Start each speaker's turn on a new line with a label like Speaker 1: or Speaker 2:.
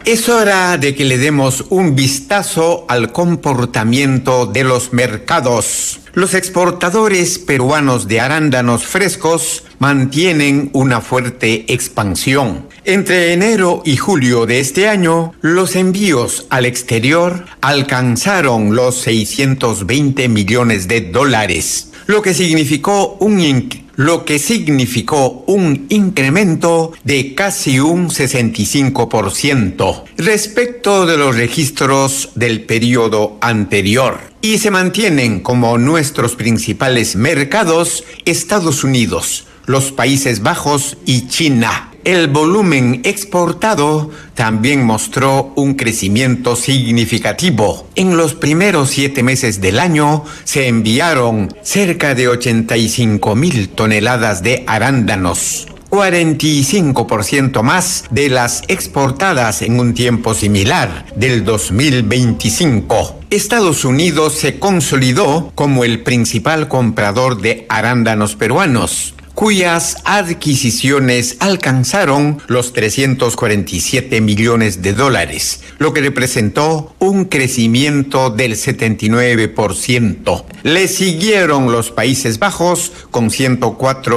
Speaker 1: Es hora de que le demos un vistazo al comportamiento de los mercados. Los exportadores peruanos de arándanos frescos mantienen una fuerte expansión. Entre enero y julio de este año, los envíos al exterior alcanzaron los 620 millones de dólares, lo que significó un incremento de casi un 65% respecto de los registros del periodo anterior. Y se mantienen como nuestros principales mercados Estados Unidos, los Países Bajos y China. El volumen exportado también mostró un crecimiento significativo. En los primeros 7 meses del año se enviaron cerca de 85,000 toneladas de arándanos, 45% más de las exportadas en un tiempo similar del 2025. Estados Unidos se consolidó como el principal comprador de arándanos peruanos, cuyas adquisiciones alcanzaron los 347 millones de dólares, lo que representó un crecimiento del 79%. Le siguieron los Países Bajos con 104